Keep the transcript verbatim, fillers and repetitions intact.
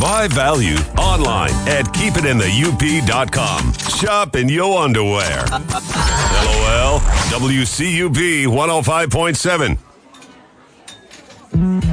My value online at keep it in the U P dot com. Shop in your underwear. LOL. W C U B one oh five point seven.